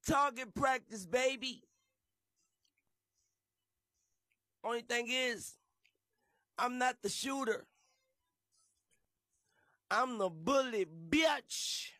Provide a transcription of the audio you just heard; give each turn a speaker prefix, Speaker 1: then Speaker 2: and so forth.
Speaker 1: Target practice, baby. Only thing is, I'm not the shooter. I'm the bully, bitch.